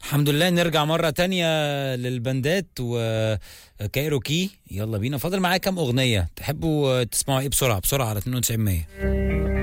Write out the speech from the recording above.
الحمد لله. نرجع مرة تانية للبندات وكايروكي. يلا بينا، فاضل معايا كام أغنية تحبوا تسمعوا ايه بسرعة بسرعة على 9200؟